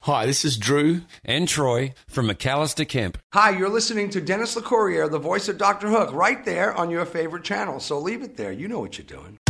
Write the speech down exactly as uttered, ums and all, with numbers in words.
Hi, this is Drew and Troy from McAllister Kemp. Hi, you're listening to Dennis LeCourrier, the voice of Doctor Hook, right there on your favorite channel. So leave it there. You know what you're doing.